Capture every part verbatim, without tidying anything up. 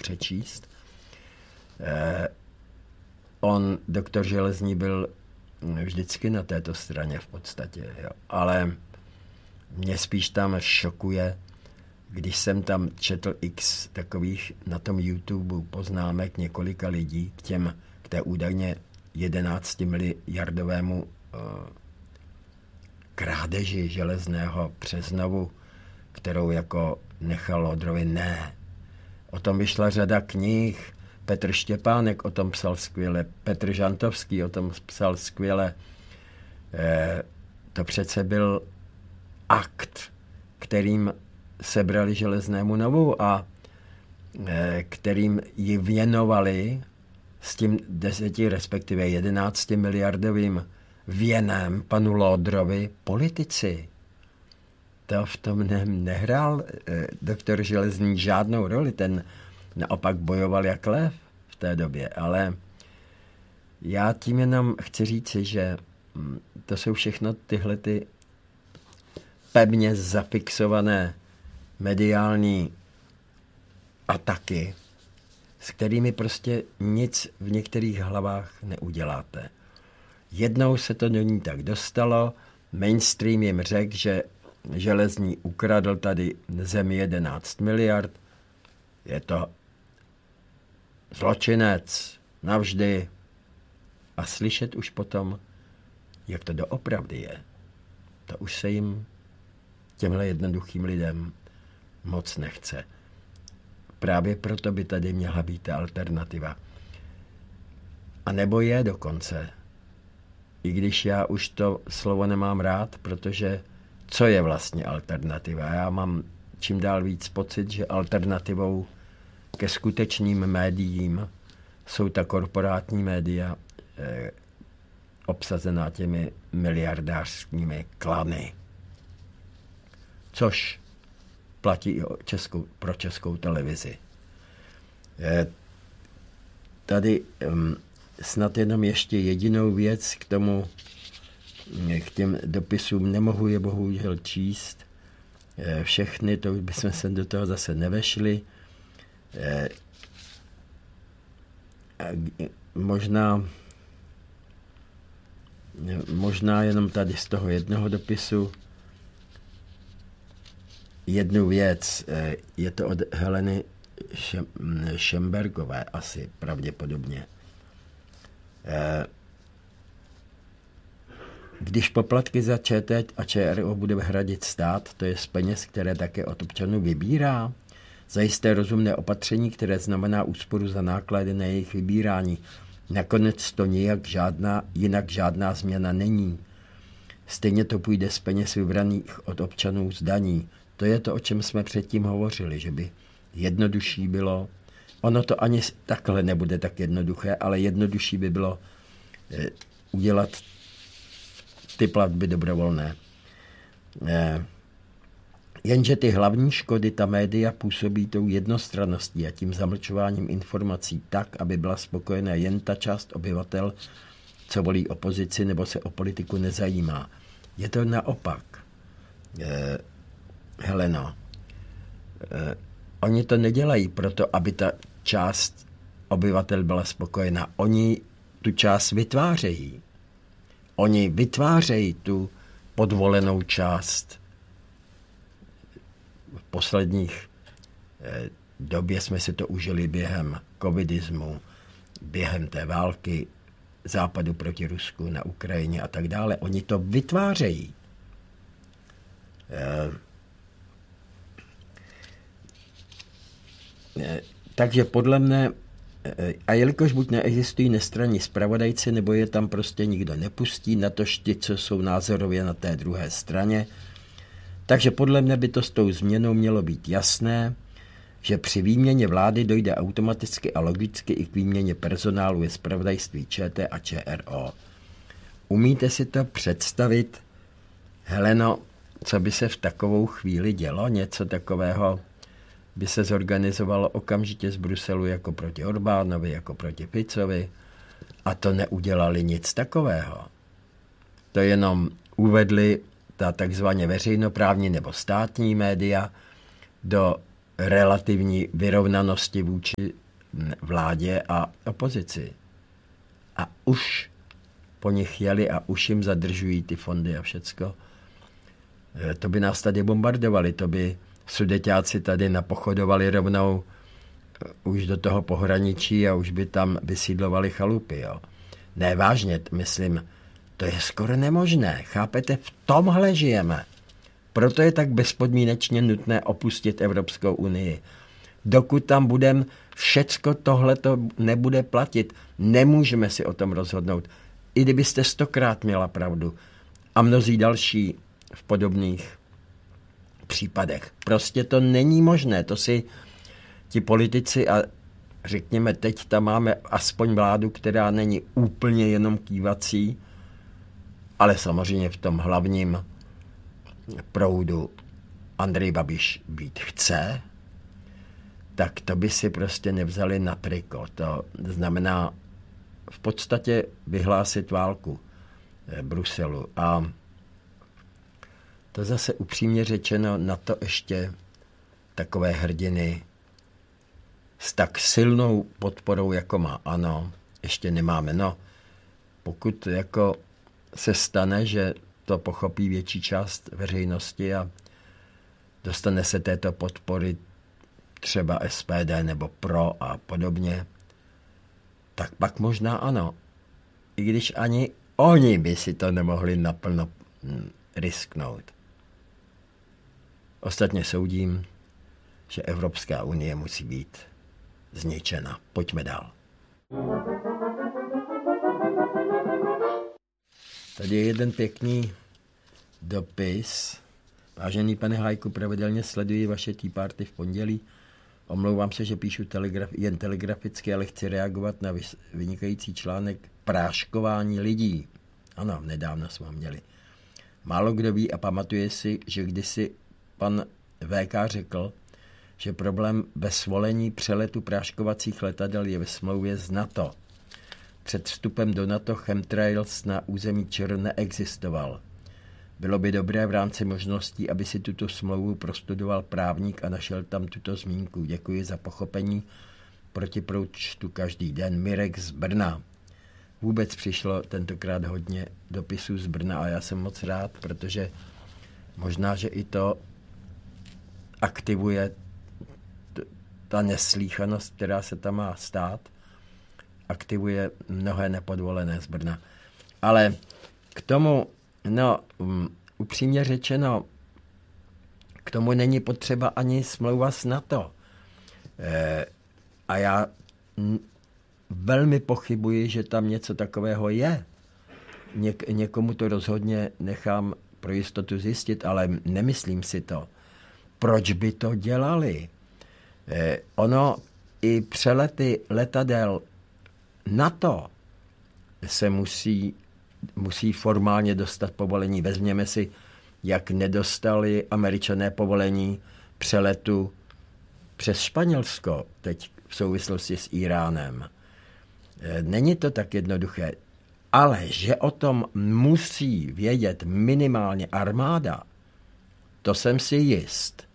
přečíst. Eh, on, doktor Železný, byl vždycky na této straně v podstatě, jo. Ale mě spíš tam šokuje, když jsem tam četl x takových na tom YouTube poznámek několika lidí k těm, k té údajně jedenáctimiliardovému uh, krádeži Železného přes Novu, kterou jako nechal Lodrovi. Ne. O tom vyšla řada knih. Petr Štěpánek o tom psal skvěle, Petr Žantovský o tom psal skvěle. E, to přece byl akt, kterým sebrali Železnému Novu a e, kterým ji věnovali s tím deseti, respektive jedenácti miliardovým věnem panu Lodrovi politici. To v tom ne, nehrál e, doktor Železný žádnou roli, ten naopak bojoval jak lev v té době, ale já tím jenom chci říci, že to jsou všechno tyhle ty pevně zafixované mediální ataky, s kterými prostě nic v některých hlavách neuděláte. Jednou se to do ní tak dostalo, mainstream jim řekl, že Železný ukradl tady zemi jedenáct miliard, je to zločinec navždy a slyšet už potom, jak to doopravdy je, to už se jim, těmhle jednoduchým lidem, moc nechce. Právě proto by tady měla být ta alternativa. A nebo je dokonce. I když já už to slovo nemám rád, protože co je vlastně alternativa? Já mám čím dál víc pocit, že alternativou ke skutečným médiím jsou ta korporátní média eh, obsazená těmi miliardářskými klany. Což platí i o českou, pro Českou televizi. Eh, tady hm, snad jenom ještě jedinou věc k tomu, k těm dopisům nemohu je bohužel číst. Eh, všechny, to už bychom se do toho zase nevešli. Eh, možná možná jenom tady z toho jednoho dopisu jednu věc. Eh, je to od Heleny Šembergové asi pravděpodobně. Eh, Když poplatky za ČT a ČRO bude hradit stát, to je z peněz, které také od občanů vybírá, zajisté rozumné opatření, které znamená úsporu za náklady na jejich vybírání. Nakonec to nijak žádná, jinak žádná změna není. Stejně to půjde z peněz vybraných od občanů z daní. To je to, o čem jsme předtím hovořili, že by jednodušší bylo. Ono to ani takhle nebude tak jednoduché, ale jednodušší by bylo eh, udělat ty platby dobrovolné. Eh, jenže ty hlavní škody ta média působí tou jednostranností a tím zamlčováním informací tak, aby byla spokojená jen ta část obyvatel, co volí opozici nebo se o politiku nezajímá. Je to naopak. Eh, Heleno, eh, oni to nedělají proto, aby ta část obyvatel byla spokojená. Oni tu část vytvářejí. Oni vytvářejí tu podvolenou část. V posledních eh, době jsme si to užili během covidismu, během té války Západu proti Rusku na Ukrajině a tak dále. Oni to vytvářejí. Eh, eh, takže podle mne a jelikož buď neexistují nestranní zpravodajci, nebo je tam prostě nikdo nepustí, natož ti, co jsou názorově na té druhé straně. Takže podle mne by to s tou změnou mělo být jasné, že při výměně vlády dojde automaticky a logicky i k výměně personálu ve zpravodajství ČT a ČRO. Umíte si to představit, Heleno, co by se v takovou chvíli dělo? Něco takového by se zorganizovalo okamžitě z Bruselu jako proti Orbánovi, jako proti Ficovi. A to neudělali nic takového. To jenom uvedli ta takzvaně veřejnoprávní nebo státní média do relativní vyrovnanosti vůči vládě a opozici. A už po nich jeli a už jim zadržují ty fondy a všecko. To by nás tady bombardovali, to by Sudeťáci tady napochodovali rovnou už do toho pohraničí a už by tam vysídlovali chalupy. Jo. Ne, vážně, myslím, to je skoro nemožné. Chápete, v tomhle žijeme. Proto je tak bezpodmínečně nutné opustit Evropskou unii. Dokud tam budeme, všecko tohle to nebude platit. Nemůžeme si o tom rozhodnout. I kdybyste stokrát měla pravdu. A mnozí další v podobných případech. Prostě to není možné. To si ti politici a řekněme, teď tam máme aspoň vládu, která není úplně jenom kývací, ale samozřejmě v tom hlavním proudu Andrej Babiš být chce, tak to by si prostě nevzali na triko. To znamená v podstatě vyhlásit válku Bruselu. A to zase upřímně řečeno, na to ještě takové hrdiny s tak silnou podporou, jako má ANO, ještě nemáme. No, pokud jako se stane, že to pochopí větší část veřejnosti a dostane se této podpory třeba S P D nebo Pro a podobně, tak pak možná ano. I když ani oni by si to nemohli naplno risknout. Ostatně soudím, že Evropská unie musí být zničena. Pojďme dál. Tady je jeden pěkný dopis. Vážený pane Hájku, pravidelně sleduji vaše Tea Party v pondělí. Omlouvám se, že píšu telegraf, jen telegraficky, ale chci reagovat na vynikající článek Práškování lidí. Ano, nedávno jsme ho měli. Málo kdo ví a pamatuje si, že kdysi pan V K řekl, že problém ve svolení přeletu práškovacích letadel je ve smlouvě s NATO. Před vstupem do NATO chemtrails na území ČR neexistoval. Bylo by dobré v rámci možností, aby si tuto smlouvu prostudoval právník a našel tam tuto zmínku. Děkuji za pochopení. Protiproud čtu každý den. Mirek z Brna. Vůbec přišlo tentokrát hodně dopisů z Brna a já jsem moc rád, protože možná, že i to aktivuje ta neslíchanost, která se tam má stát, aktivuje mnohé nepodvolené z Brna. Ale k tomu, no, um, upřímně řečeno, k tomu není potřeba ani smlouva s NATO. E, a já n- velmi pochybuji, že tam něco takového je. Něk- někomu to rozhodně nechám pro jistotu zjistit, ale nemyslím si to. Proč by to dělali? Eh, ono i přelety letadel NATO se musí, musí formálně dostat povolení. Vezměme si, jak nedostali Američané povolení přeletu přes Španělsko, teď v souvislosti s Iránem. Eh, není to tak jednoduché, ale že o tom musí vědět minimálně armáda, to jsem si jist.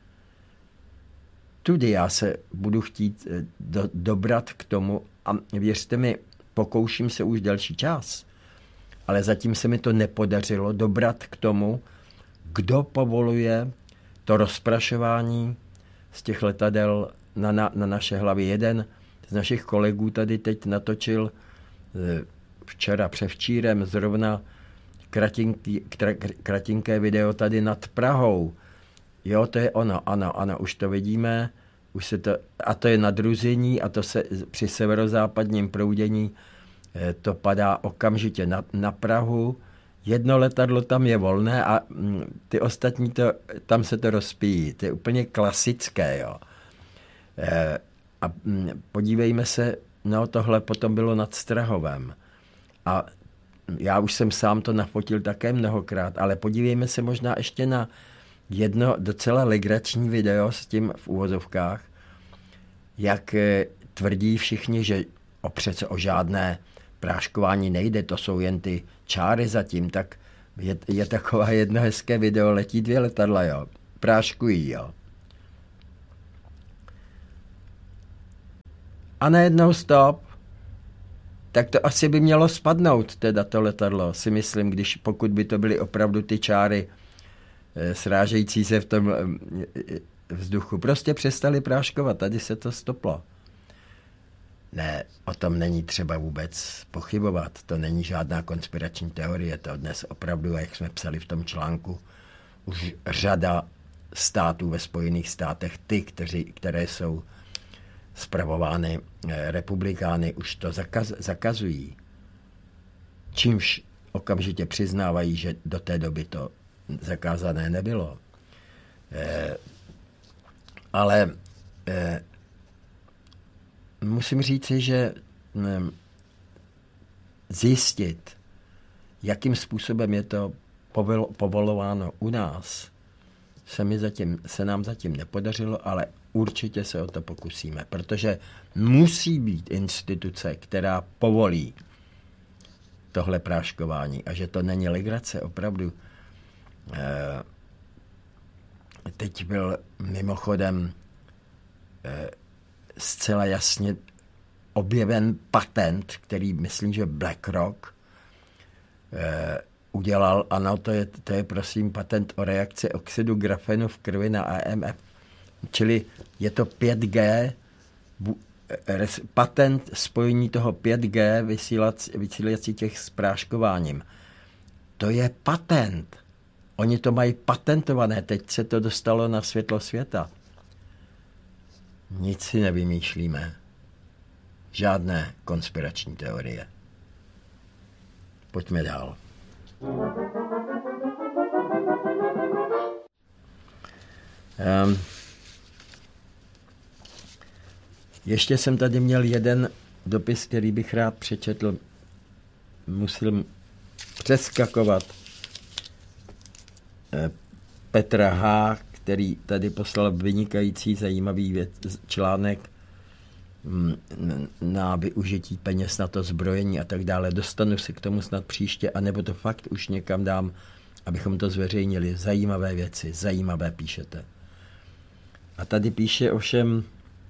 Tudy já se budu chtít do, dobrat k tomu a věřte mi, pokouším se už delší čas, ale zatím se mi to nepodařilo dobrat k tomu, kdo povoluje to rozprašování z těch letadel na, na, na naše hlavy. Jeden z našich kolegů tady teď natočil včera, převčírem zrovna kratinký, kratinké video tady nad Prahou. Jo, to je ono, ano, ano, už to vidíme, už se to, a to je nadruzení a to se při severozápadním proudění to padá okamžitě na, na Prahu. Jedno letadlo tam je volné a ty ostatní, to, tam se to rozpíjí. To je úplně klasické, jo. E, a podívejme se, no tohle potom bylo nad Strahovem. A já už jsem sám to nafotil také mnohokrát, ale podívejme se možná ještě na jedno docela legrační video s tím v úvozovkách, jak tvrdí všichni, že o přece o žádné práškování nejde, to jsou jen ty čáry zatím, tak je, je takové jedno hezké video, letí dvě letadla, jo, práškují, jo. A najednou stop. Tak to asi by mělo spadnout, teda to letadlo, si myslím, když pokud by to byly opravdu ty čáry e, srážející se v tom e, vzduchu. Prostě přestali práškovat, tady se to stoplo. Ne, o tom není třeba vůbec pochybovat, to není žádná konspirační teorie, to dnes opravdu, jak jsme psali v tom článku, už řada států ve Spojených státech, ty, kteří, které jsou spravovány republikány, už to zakaz, zakazují. Čímž okamžitě přiznávají, že do té doby to zakázané nebylo. Eh, ale eh, musím říci, že eh, zjistit, jakým způsobem je to povol, povolováno u nás, se, mi zatím, se nám zatím nepodařilo, ale určitě se o to pokusíme, protože musí být instituce, která povolí tohle práškování a že to není legrace, opravdu. Teď byl mimochodem zcela jasně objeven patent, který myslím, že BlackRock udělal. Ano, to je, to je prosím patent o reakci oxidu grafenu v krvi na E M F. Čili je to pět G, patent spojení toho pět G vysílací těch s práškováním. To je patent. Oni to mají patentované, teď se to dostalo na světlo světa. Nic si nevymýšlíme. Žádné konspirační teorie. Pojďme dál. Um, ještě jsem tady měl jeden dopis, který bych rád přečetl. Musím přeskakovat. Petra H., který tady poslal vynikající zajímavý věc, článek na využití peněz na to zbrojení a tak dále. Dostanu se k tomu snad příště, anebo to fakt už někam dám, abychom to zveřejnili. Zajímavé věci, zajímavé píšete. A tady píše ovšem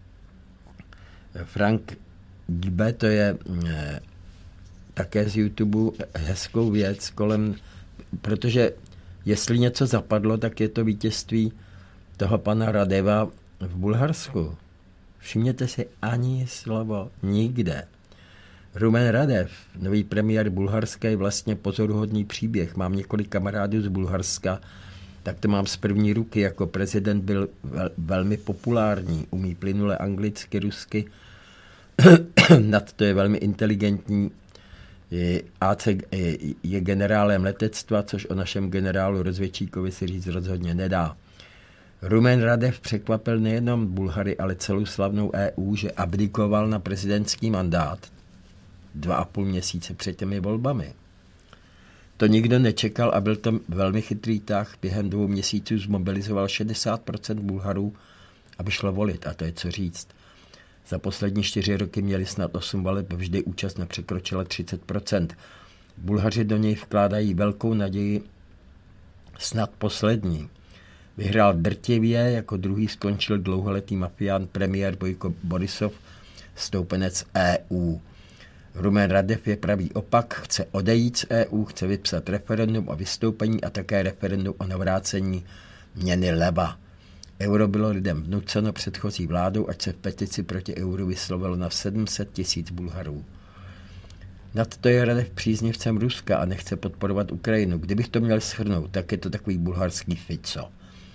Frank Gibe, to je eh, také z YouTube hezkou věc kolem, protože jestli něco zapadlo, tak je to vítězství toho pana Radeva v Bulharsku. Všimněte si, ani slovo, nikde. Rumen Radev, nový premiér Bulharska, je vlastně pozoruhodný příběh. Mám několik kamarádů z Bulharska, tak to mám z první ruky. Jako prezident byl vel, velmi populární, umí plynule anglicky, rusky, nad to je velmi inteligentní. Je, A C, je, je generálem letectva, což o našem generálu Rozvědčíkovi si říct rozhodně nedá. Rumen Radev překvapil nejenom Bulhary, ale celou slavnou E U, že abdikoval na prezidentský mandát dva a půl měsíce před těmi volbami. To nikdo nečekal a byl to velmi chytrý tah. Během dvou měsíců zmobilizoval šedesát procent Bulharů, aby šlo volit, a to je co říct. Za poslední čtyři roky měli snad osm voleb, vždy účast nepřekročila třicet procent. Bulhaři do něj vkládají velkou naději, snad poslední. Vyhrál drtivě, jako druhý skončil dlouholetý mafián premiér Bojko Borisov, stoupenec E U. Rumen Radev je pravý opak, chce odejít z E U, chce vypsat referendum o vystoupení a také referendum o navrácení měny leva. Euro bylo lidem vnuceno předchozí vládou, ať se v petici proti euru vyslovilo na sedm set tisíc Bulharů. Nad to je Radev příznivcem Ruska a nechce podporovat Ukrajinu. Kdybych to měl shrnout, tak je to takový bulharský Fico.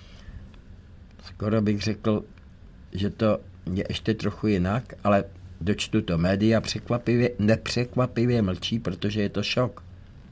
Skoro bych řekl, že to je ještě trochu jinak, ale dočtu to. Média překvapivě, nepřekvapivě mlčí, protože je to šok.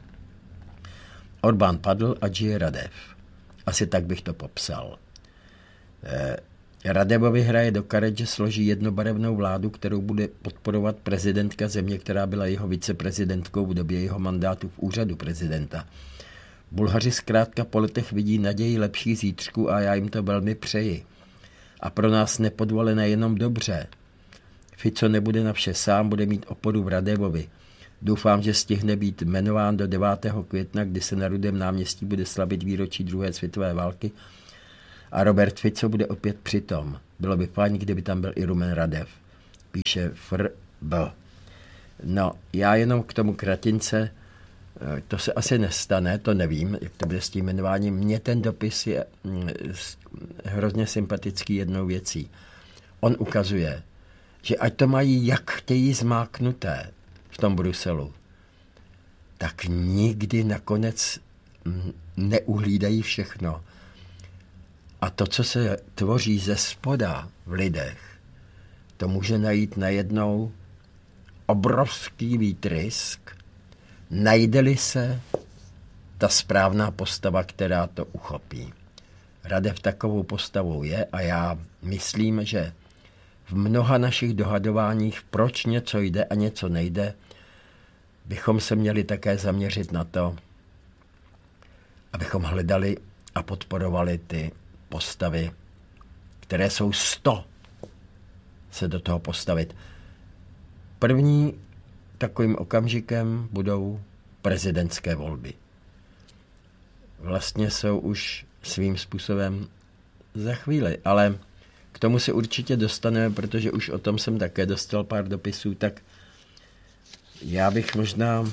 Orbán padl a žije Radev. Asi tak bych to popsal. Eh, Radevovi hraje do karet, že složí jednobarevnou vládu, kterou bude podporovat prezidentka země, která byla jeho viceprezidentkou v době jeho mandátu v úřadu prezidenta. Bulhaři zkrátka po letech vidí naději lepší zítřku a já jim to velmi přeji. A pro nás nepodvolené jenom dobře. Fico nebude na vše sám, bude mít oporu v Radevovi. Doufám, že stihne být jmenován do devátého května, kdy se na Rudém náměstí bude slavit výročí druhé světové války a Robert Fico bude opět přitom. Bylo by fajn, kdyby tam byl i Rumen Radev. píše F B. No, já jenom k tomu kratince, to se asi nestane, to nevím, jak to bude s tím jmenováním. Mně ten dopis je hrozně sympatický jednou věcí. On ukazuje, že ať to mají jak chtějí zmáknuté v tom Bruselu, tak nikdy nakonec neuhlídají všechno. A to, co se tvoří ze spoda v lidech, to může najít najednou obrovský výtrysk, najde-li se ta správná postava, která to uchopí. Radev takovou postavou je a já myslím, že v mnoha našich dohadováních, proč něco jde a něco nejde, bychom se měli také zaměřit na to, abychom hledali a podporovali ty postavy, které jsou sto se do toho postavit. První takovým okamžikem budou prezidentské volby. Vlastně jsou už svým způsobem za chvíli, ale k tomu se určitě dostaneme, protože už o tom jsem také dostal pár dopisů, tak já bych možná...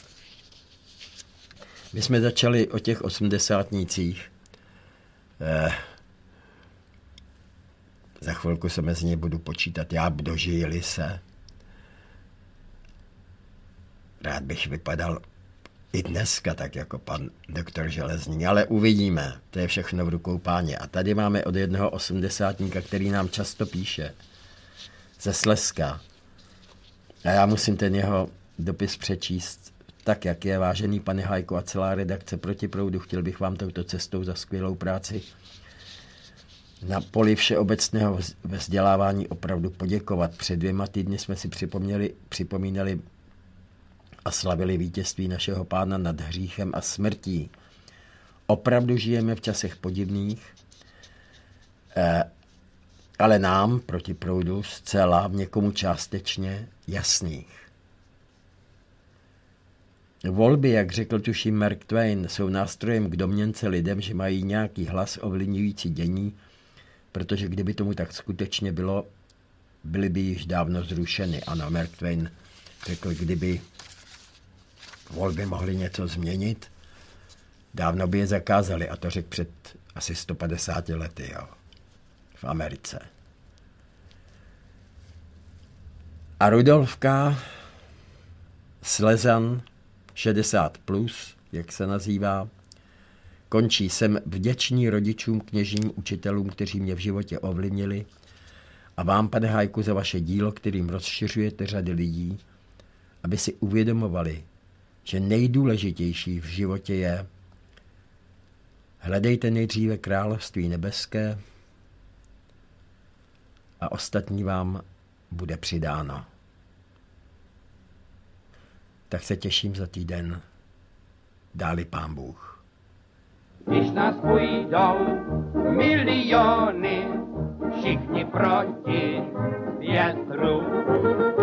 My jsme začali o těch osmdesátnících. Eh, za chvilku se mezi ně budu počítat. Já dožili se. Rád bych vypadal i dneska, tak jako pan doktor Železný, ale uvidíme. To je všechno v rukou Páně. A tady máme od jednoho osmdesátníka, který nám často píše ze Slezska. A já musím ten jeho dopis přečíst tak, jak je. Vážený pane Hajko a celá redakce Protiproudu, chtěl bych vám touto cestou za skvělou práci na poli všeobecného vzdělávání opravdu poděkovat. Před dvěma týdny jsme si připomněli, připomínali a slavili vítězství našeho Pána nad hříchem a smrtí. Opravdu žijeme v časech podivných, eh, ale nám, Protiproudu, zcela, někomu částečně jasných. Volby, jak řekl tuším Mark Twain, jsou nástrojem k domněnce lidem, že mají nějaký hlas ovlivňující dění, protože kdyby tomu tak skutečně bylo, byly by již dávno zrušeny. Ano, Mark Twain řekl, kdyby volby mohly něco změnit, dávno by je zakázali, a to řekl před asi sto padesáti lety, jo, v Americe. A Rudolfka, Slezan, šedesát plus, jak se nazývá, končí. Jsem vděčný rodičům, kněžím, učitelům, kteří mě v životě ovlivnili, a vám, pane Hajku, za vaše dílo, kterým rozšiřujete řady lidí, aby si uvědomovali, že nejdůležitější v životě je: hledejte nejdříve království nebeské a ostatní vám bude přidáno. Tak se těším za týden. Dáli Pán Bůh. Když nás půjdou miliony, všichni proti větru,